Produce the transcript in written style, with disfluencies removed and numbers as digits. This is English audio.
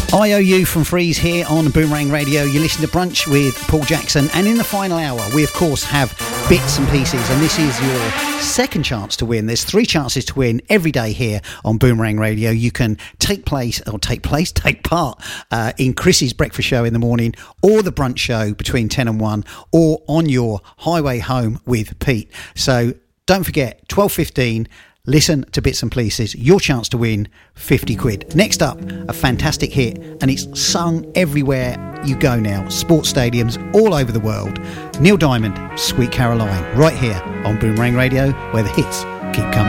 IOU from Freeze here on Boomerang Radio. You listen to Brunch with Paul Jackson, and in the final hour we of course have bits and pieces, and this is your second chance to win. There's 3 chances to win every day here on Boomerang Radio. You can take part in Chris's breakfast show in the morning, or the brunch show between 10 and 1, or on your highway home with Pete. So don't forget, 12:15, listen to Bits and Pieces, your chance to win 50 quid. Next up, a fantastic hit, and it's sung everywhere you go now, sports stadiums all over the world. Neil Diamond, Sweet Caroline, right here on Boomerang Radio, where the hits keep coming.